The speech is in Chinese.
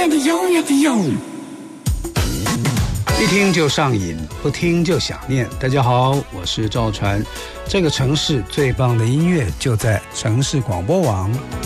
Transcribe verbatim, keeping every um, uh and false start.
radio, radio。 一听就上瘾，不听就想念。大家好，我是赵传。这个城市最棒的音乐就在城市广播网。